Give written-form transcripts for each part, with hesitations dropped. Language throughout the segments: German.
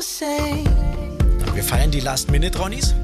Wir feiern die Last-Minute-Ronnies.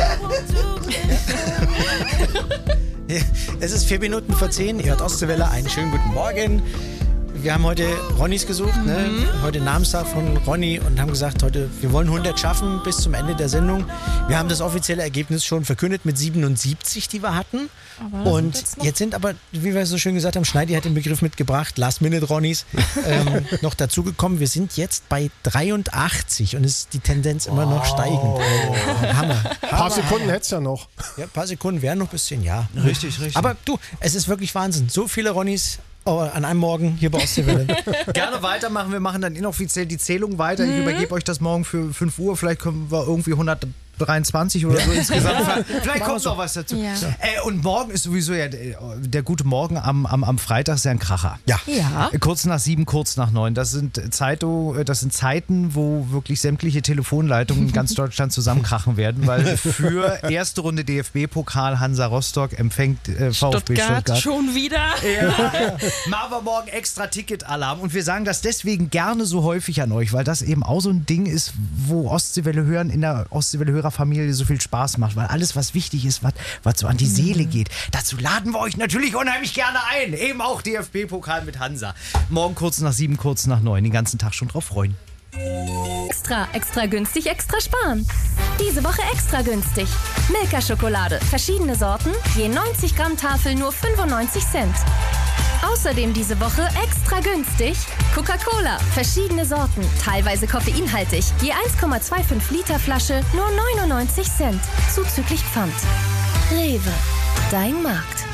Es ist 4 Minuten vor 10. Ihr hört Ostseewelle. Einen schönen guten Morgen. Wir haben heute Ronnies gesucht, ne? Heute Namenstag von Ronny und haben gesagt, wir wollen 100 schaffen bis zum Ende der Sendung. Wir haben das offizielle Ergebnis schon verkündet mit 77, die wir hatten. Und jetzt sind aber, wie wir so schön gesagt haben, Schneidi hat den Begriff mitgebracht, Last-Minute-Ronnies, noch dazugekommen. Wir sind jetzt bei 83 und es ist die Tendenz immer noch steigend. Hammer. Ein paar Sekunden hättest du ja noch. Ja, ein paar Sekunden wären noch bis 10 Jahre. Richtig. Aber du, es ist wirklich Wahnsinn. So viele Ronnies an einem Morgen hier bei Ostseewelle. Gerne weitermachen. Wir machen dann inoffiziell die Zählung weiter. Ich übergebe euch das morgen für 5 Uhr. Vielleicht können wir irgendwie 123 oder so insgesamt. Vielleicht kommt noch was dazu. Ja. Und morgen ist sowieso ja der gute Morgen am Freitag ist ja ein Kracher. Ja. Kurz nach 7, kurz nach 9. Das sind Zeiten, wo wirklich sämtliche Telefonleitungen in ganz Deutschland zusammenkrachen werden, weil für erste Runde DFB-Pokal Hansa Rostock empfängt VfB Stuttgart. Schon wieder? Ja. Machen wir morgen extra Ticketalarm und wir sagen das deswegen gerne so häufig an euch, weil das eben auch so ein Ding ist, wo Ostseewelle hören in der Ostseewelle-Hörerfamilie so viel Spaß macht, weil alles, was wichtig ist, was so an die Seele geht, dazu laden wir euch natürlich unheimlich gerne ein. Eben auch DFB-Pokal mit Hansa. Morgen kurz nach 7, kurz nach 9. Den ganzen Tag schon drauf freuen. Extra günstig, extra sparen. Diese Woche extra günstig. Milka-Schokolade, verschiedene Sorten, je 90 Gramm Tafel nur 95 Cent. Außerdem diese Woche extra günstig Coca-Cola, verschiedene Sorten, teilweise koffeinhaltig, je 1,25 Liter Flasche nur 99 Cent, zuzüglich Pfand. Rewe, dein Markt.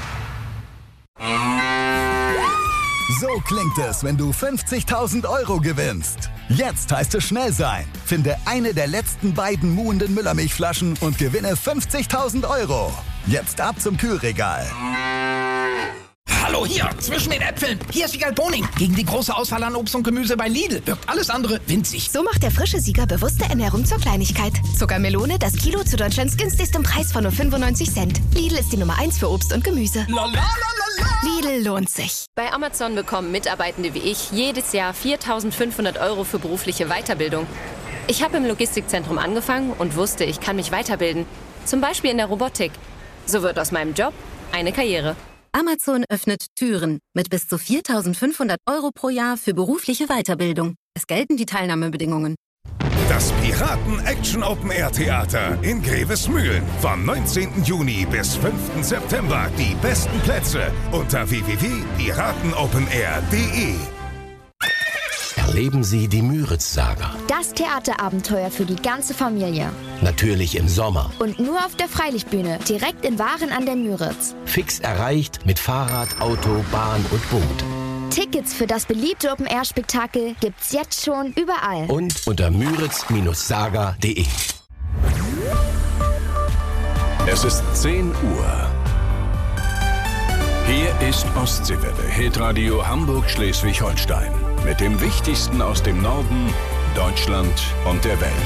So klingt es, wenn du 50.000 Euro gewinnst. Jetzt heißt es schnell sein. Finde eine der letzten beiden muhenden Müllermilchflaschen und gewinne 50.000 Euro. Jetzt ab zum Kühlregal. Hallo, hier, zwischen den Äpfeln. Hier ist Wiegald Boning. Gegen die große Auswahl an Obst und Gemüse bei Lidl wirkt alles andere winzig. So macht der frische Sieger bewusste Ernährung zur Kleinigkeit. Zuckermelone, das Kilo zu Deutschlands günstigstem Preis von nur 95 Cent. Lidl ist die Nummer 1 für Obst und Gemüse. Lidl lohnt sich. Bei Amazon bekommen Mitarbeitende wie ich jedes Jahr 4.500 Euro für berufliche Weiterbildung. Ich habe im Logistikzentrum angefangen und wusste, ich kann mich weiterbilden. Zum Beispiel in der Robotik. So wird aus meinem Job eine Karriere. Amazon öffnet Türen mit bis zu 4.500 Euro pro Jahr für berufliche Weiterbildung. Es gelten die Teilnahmebedingungen. Das Piraten-Action-Open-Air-Theater in Grevesmühlen. Vom 19. Juni bis 5. September. Die besten Plätze unter www.piratenopenair.de. Erleben Sie die Müritz-Saga. Das Theaterabenteuer für die ganze Familie. Natürlich im Sommer. Und nur auf der Freilichtbühne, direkt in Waren an der Müritz. Fix erreicht mit Fahrrad, Auto, Bahn und Boot. Tickets für das beliebte Open-Air-Spektakel gibt's jetzt schon überall. Und unter müritz-saga.de. Es ist 10 Uhr. Hier ist Ostseewelle, Hitradio Hamburg-Schleswig-Holstein. Mit dem Wichtigsten aus dem Norden, Deutschland und der Welt.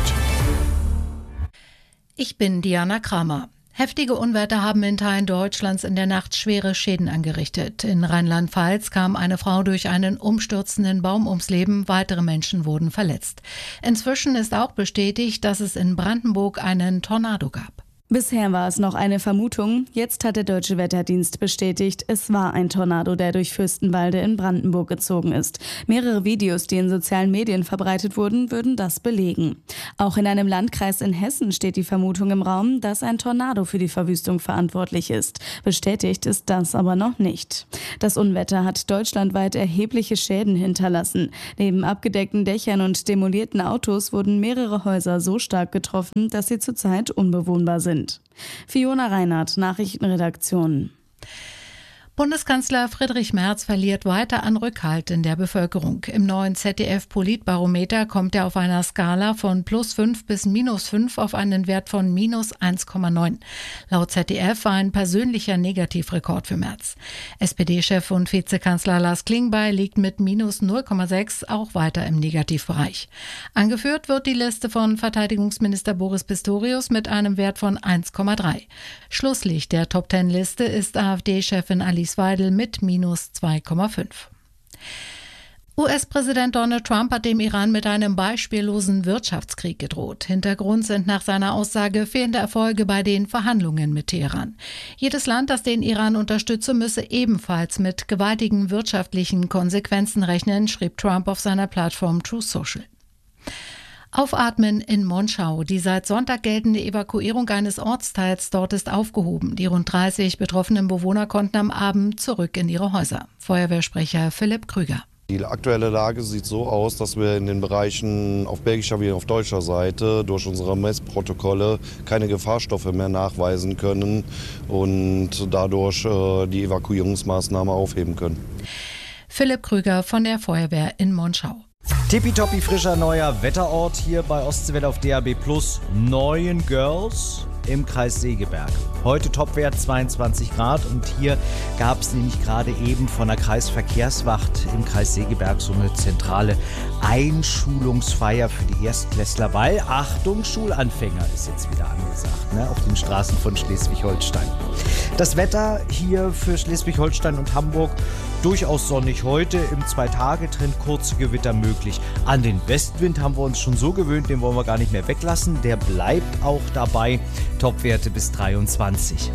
Ich bin Diana Kramer. Heftige Unwetter haben in Teilen Deutschlands in der Nacht schwere Schäden angerichtet. In Rheinland-Pfalz kam eine Frau durch einen umstürzenden Baum ums Leben, weitere Menschen wurden verletzt. Inzwischen ist auch bestätigt, dass es in Brandenburg einen Tornado gab. Bisher war es noch eine Vermutung. Jetzt hat der Deutsche Wetterdienst bestätigt, es war ein Tornado, der durch Fürstenwalde in Brandenburg gezogen ist. Mehrere Videos, die in sozialen Medien verbreitet wurden, würden das belegen. Auch in einem Landkreis in Hessen steht die Vermutung im Raum, dass ein Tornado für die Verwüstung verantwortlich ist. Bestätigt ist das aber noch nicht. Das Unwetter hat deutschlandweit erhebliche Schäden hinterlassen. Neben abgedeckten Dächern und demolierten Autos wurden mehrere Häuser so stark getroffen, dass sie zurzeit unbewohnbar sind. Fiona Reinhardt, Nachrichtenredaktion. Bundeskanzler Friedrich Merz verliert weiter an Rückhalt in der Bevölkerung. Im neuen ZDF-Politbarometer kommt er auf einer Skala von +5 bis -5 auf einen Wert von -1,9. Laut ZDF war ein persönlicher Negativrekord für Merz. SPD-Chef und Vizekanzler Lars Klingbeil liegt mit -0,6 auch weiter im Negativbereich. Angeführt wird die Liste von Verteidigungsminister Boris Pistorius mit einem Wert von 1,3. Schlusslicht der Top-10-Liste ist AfD-Chefin Alice Weidel mit -2,5. US-Präsident Donald Trump hat dem Iran mit einem beispiellosen Wirtschaftskrieg gedroht. Hintergrund sind nach seiner Aussage fehlende Erfolge bei den Verhandlungen mit Teheran. Jedes Land, das den Iran unterstütze, müsse ebenfalls mit gewaltigen wirtschaftlichen Konsequenzen rechnen, schrieb Trump auf seiner Plattform Truth Social. Aufatmen in Monschau. Die seit Sonntag geltende Evakuierung eines Ortsteils dort ist aufgehoben. Die rund 30 betroffenen Bewohner konnten am Abend zurück in ihre Häuser. Feuerwehrsprecher Philipp Krüger. Die aktuelle Lage sieht so aus, dass wir in den Bereichen auf belgischer wie auf deutscher Seite durch unsere Messprotokolle keine Gefahrstoffe mehr nachweisen können und dadurch die Evakuierungsmaßnahme aufheben können. Philipp Krüger von der Feuerwehr in Monschau. Tippitoppi frischer neuer Wetterort hier bei Ostseewelle auf DAB+. 9 Girls im Kreis Segeberg. Heute Topwert 22 Grad und hier gab es nämlich gerade eben von der Kreisverkehrswacht im Kreis Segeberg so eine zentrale Einschulungsfeier für die Erstklässler, weil, Achtung, Schulanfänger ist jetzt wieder angesagt, ne, auf den Straßen von Schleswig-Holstein. Das Wetter hier für Schleswig-Holstein und Hamburg durchaus sonnig heute, im 2-Tage-Trend kurze Gewitter möglich. An den Westwind haben wir uns schon so gewöhnt, den wollen wir gar nicht mehr weglassen. Der bleibt auch dabei. Topwerte bis 23.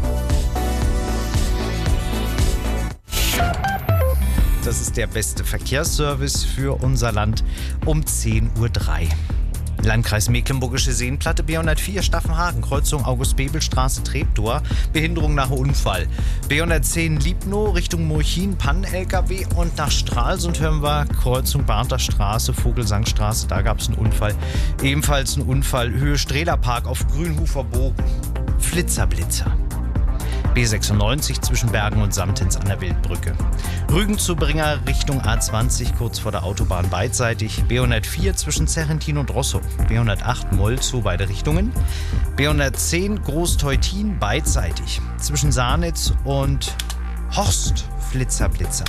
Das ist der beste Verkehrsservice für unser Land um 10:03 Uhr. Landkreis Mecklenburgische Seenplatte, B104 Staffenhagen, Kreuzung August-Bebel-Straße, Treptow, Behinderung nach Unfall. B110 Liebnow, Richtung Murchin, Pannen-LKW und nach Stralsund hören wir Kreuzung Barnther Straße, Vogelsangstraße, da gab es einen Unfall. Ebenfalls ein Unfall, Höhe Strehlerpark auf Grünhufer Bogen. Flitzer-Blitzer. B96 zwischen Bergen und Samtens an der Wildbrücke. Rügen-Zubringer Richtung A20 kurz vor der Autobahn beidseitig. B104 zwischen Zerrentin und Rosso. B108 Molzow beide Richtungen. B110 Großteutin beidseitig. Zwischen Sahnitz und Horst Flitzer-Blitzer.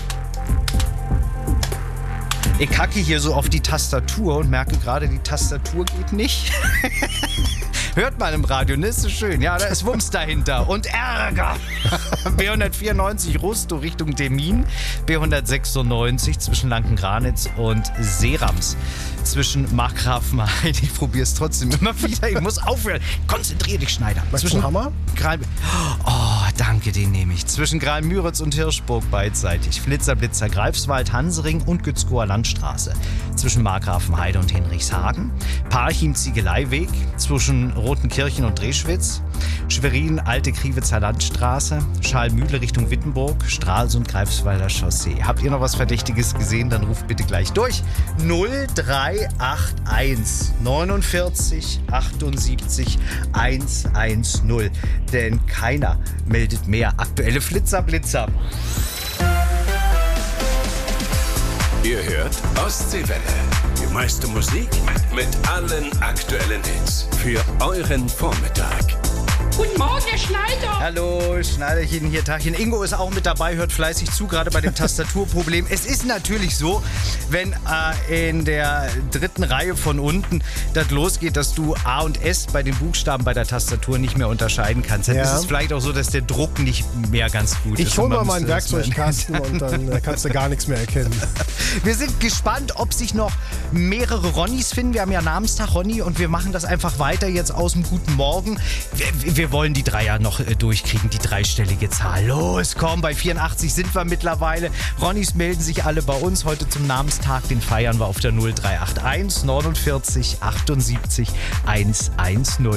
Ich hacke hier so auf die Tastatur und merke gerade, die Tastatur geht nicht. Hört mal im Radio, ne? Ist so schön. Ja, da ist Wumms dahinter. Und Ärger. B194 Rustow Richtung Demmin. B196 zwischen Lanken-Granitz und Seerams. Zwischen Markgrafenheide. Ich probiere es trotzdem immer wieder. Ich muss aufhören. Konzentrier dich, Schneider. Zwischen Hammer? Oh, danke, den nehme ich. Zwischen Graal-Müritz und Hirschburg beidseitig. Flitzer-Blitzer Greifswald, Hansering und Gützkower Landstraße. Zwischen Markgrafenheide und Henrichshagen. Parchim-Ziegeleiweg. Zwischen Rotenkirchen und Dreschwitz. Schwerin, Alte Kriewitzer Landstraße. Schalmühle Richtung Wittenburg. Stralsund, Greifswalder Chaussee. Habt ihr noch was Verdächtiges gesehen? Dann ruft bitte gleich durch. 0381 49 78 110. Denn keiner meldet mehr aktuelle Flitzer-Blitzer. Ihr hört Ostseewelle. Die meiste Musik mit allen aktuellen Hits. Für euren Vormittag. Guten Morgen, Herr Schneider. Hallo, Schneiderchen hier, Tagchen. Ingo ist auch mit dabei, hört fleißig zu, gerade bei dem Tastaturproblem. Es ist natürlich so, wenn in der dritten Reihe von unten das losgeht, dass du A und S bei den Buchstaben bei der Tastatur nicht mehr unterscheiden kannst. Dann ist es vielleicht auch so, dass der Druck nicht mehr ganz gut ist. Ich hole mal meinen Werkzeugkasten und dann kannst du gar nichts mehr erkennen. Wir sind gespannt, ob sich noch mehrere Ronnys finden. Wir haben ja Namenstag, Ronny, und wir machen das einfach weiter jetzt aus dem Guten Morgen. Wir wollen die Dreier noch durchkriegen, die dreistellige Zahl. Los, komm, bei 84 sind wir mittlerweile. Ronnys melden sich alle bei uns heute zum Namenstag. Den feiern wir auf der 0381 49 78 110.